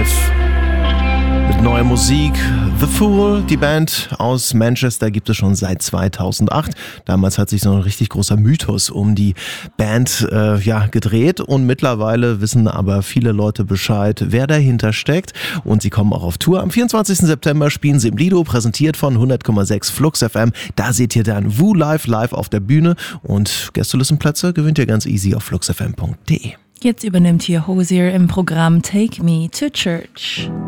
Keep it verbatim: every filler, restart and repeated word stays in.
Live. Mit neuer Musik. The Fool, die Band aus Manchester, gibt es schon seit zweitausendacht. Damals hat sich so ein richtig großer Mythos um die Band äh, ja, gedreht und mittlerweile wissen aber viele Leute Bescheid, wer dahinter steckt. Und sie kommen auch auf Tour. Am vierundzwanzigsten September spielen sie im Lido, präsentiert von hundert Komma sechs Flux F M. Da seht ihr dann Woo live live auf der Bühne und Gästelistenplätze gewinnt ihr ganz easy auf flux f m punkt d e. Jetzt übernimmt hier Hozier im Programm Take Me to Church.